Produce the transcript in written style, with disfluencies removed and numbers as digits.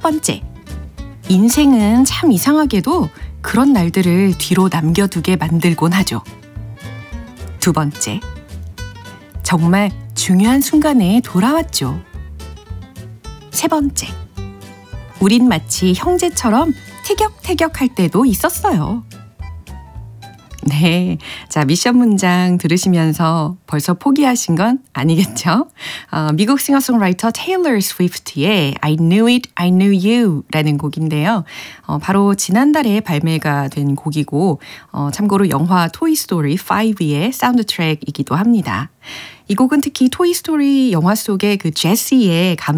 번째, 인생은 참 이상하게도 그런 날들을 뒤로 남겨두게 만들곤 하죠. 두 번째, 정말 중요한 순간에 돌아왔죠. 세 번째, 우린 마치 형제처럼 티격태격할 때도 있었어요. 네, 자, 미션 문장 들으시면서 벌써 포기하신 건 아니겠죠? 미국 싱어송라이터 테일러 스위프트의 I Knew It, I Knew You 라는 곡인데요. 바로 지난달에 발매가 된 곡이고 참고로 영화 토이스토리 5의 사운드 트랙이기도 합니다. 이 곡은 특히 토이스토리 영화 속의 그 제시의